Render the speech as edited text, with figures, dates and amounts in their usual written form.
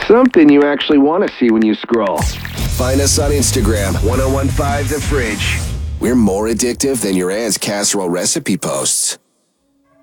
something you actually want to see when you scroll. Find us on Instagram, 1015 The Fridge. We're more addictive than your aunt's casserole recipe posts.